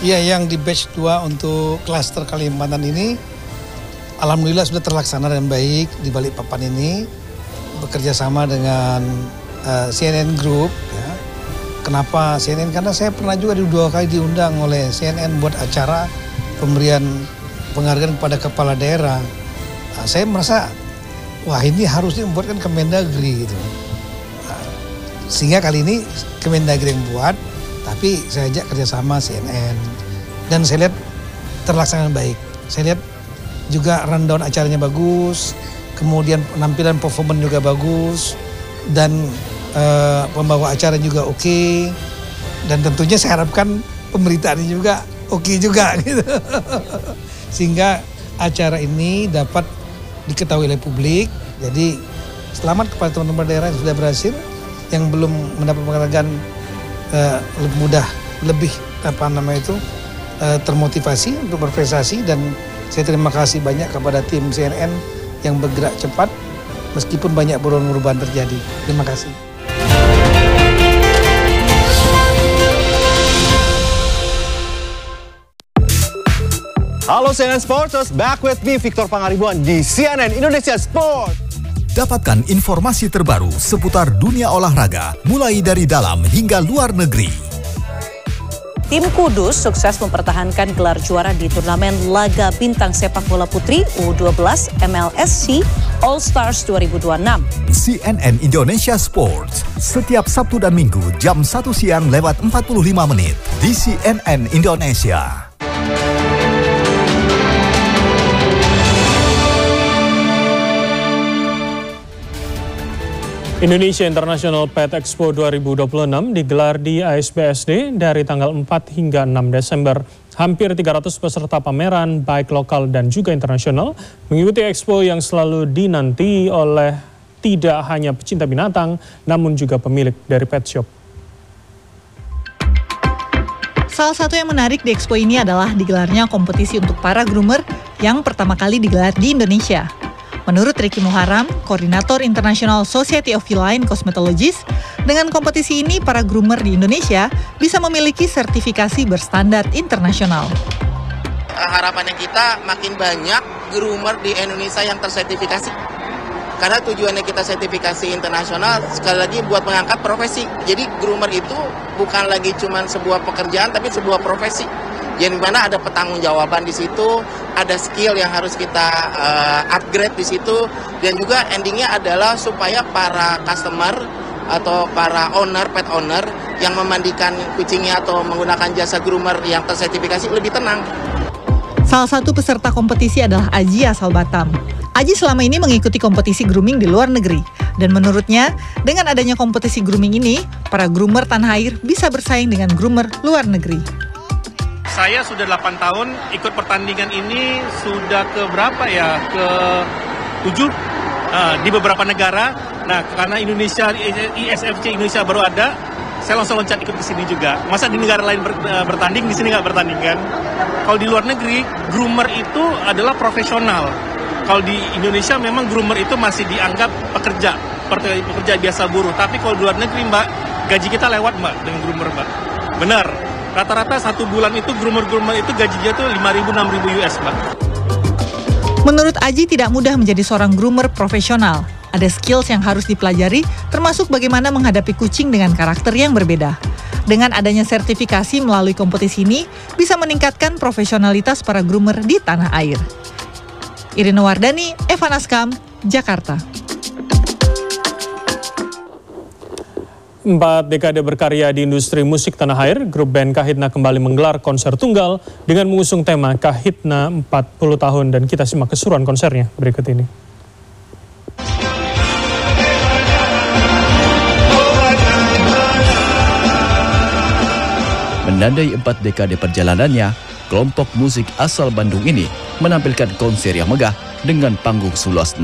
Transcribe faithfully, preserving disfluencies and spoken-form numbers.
Iya, yang di batch dua untuk klaster Kalimantan ini alhamdulillah sudah terlaksana dengan baik di Balikpapan ini, bekerja sama dengan uh, C N N Group. Ya. Kenapa C N N? Karena saya pernah juga dua kali diundang oleh C N N buat acara pemberian penghargaan kepada kepala daerah. Nah, saya merasa wah ini harusnya membuatkan Kemendagri gitu. Nah, sehingga kali ini Kemendagri yang buat, tapi saya ajak kerjasama C N N dan saya lihat terlaksana baik. Saya lihat juga rundown acaranya bagus, kemudian penampilan performance juga bagus, dan uh, pembawa acara juga oke, okay. Dan tentunya saya harapkan pemberitaannya juga oke okay juga gitu. Sehingga acara ini dapat diketahui oleh publik. Jadi selamat kepada teman-teman daerah yang sudah berhasil, yang belum mendapat penghargaan uh, lebih mudah, lebih apa namanya itu uh, termotivasi untuk berprestasi. Dan saya terima kasih banyak kepada tim C N N yang bergerak cepat meskipun banyak perubahan-perubahan terjadi. Terima kasih. Halo C N N Sporters, back with me Victor Pangaribuan di C N N Indonesia Sport. Dapatkan informasi terbaru seputar dunia olahraga mulai dari dalam hingga luar negeri. Tim Kudus sukses mempertahankan gelar juara di turnamen laga bintang sepak bola putri U dua belas M L S C All Stars dua ribu dua puluh enam. C N N Indonesia Sports setiap Sabtu dan Minggu jam satu siang lewat empat puluh lima menit di C N N Indonesia. Indonesia International Pet Expo dua ribu dua puluh enam digelar di A S B S D dari tanggal empat hingga enam Desember. Hampir tiga ratus peserta pameran baik lokal dan juga internasional mengikuti expo yang selalu dinanti oleh tidak hanya pecinta binatang namun juga pemilik dari pet shop. Salah satu yang menarik di expo ini adalah digelarnya kompetisi untuk para groomer yang pertama kali digelar di Indonesia. Menurut Ricky Muharam, Koordinator International Society of Feline Cosmetologists, dengan kompetisi ini para groomer di Indonesia bisa memiliki sertifikasi berstandar internasional. Harapannya kita makin banyak groomer di Indonesia yang tersertifikasi. Karena tujuannya kita sertifikasi internasional, sekali lagi buat mengangkat profesi. Jadi groomer itu bukan lagi cuma sebuah pekerjaan, tapi sebuah profesi. Yang dimana ada pertanggungjawaban di situ, ada skill yang harus kita uh, upgrade di situ, dan juga endingnya adalah supaya para customer atau para owner, pet owner yang memandikan kucingnya atau menggunakan jasa groomer yang tersertifikasi lebih tenang. Salah satu peserta kompetisi adalah Aji asal Batam. Aji selama ini mengikuti kompetisi grooming di luar negeri, dan menurutnya dengan adanya kompetisi grooming ini, para groomer tanah air bisa bersaing dengan groomer luar negeri. Saya sudah delapan tahun ikut pertandingan ini, sudah ke berapa ya, ke tujuh uh, di beberapa negara. Nah, karena Indonesia, I S F C Indonesia baru ada, saya langsung loncat ikut ke sini juga. Masa di negara lain ber, uh, bertanding, di sini nggak bertanding kan? Kalau di luar negeri, groomer itu adalah profesional. Kalau di Indonesia memang groomer itu masih dianggap pekerja, pekerja biasa buruh. Tapi kalau di luar negeri, Mbak, gaji kita lewat, Mbak, dengan groomer, Mbak. Benar. Rata-rata satu bulan itu groomer-groomer itu gajinya tuh lima ribu enam ribu U S, Mbak. Menurut Aji tidak mudah menjadi seorang groomer profesional. Ada skills yang harus dipelajari, termasuk bagaimana menghadapi kucing dengan karakter yang berbeda. Dengan adanya sertifikasi melalui kompetisi ini, bisa meningkatkan profesionalitas para groomer di tanah air. Irina Wardani, Evan Askam, Jakarta. Empat dekade berkarya di industri musik tanah air, grup band Kahitna kembali menggelar konser tunggal dengan mengusung tema Kahitna empat puluh tahun, dan kita simak keseruan konsernya berikut ini. Menandai empat dekade perjalanannya, kelompok musik asal Bandung ini menampilkan konser yang megah dengan panggung seluas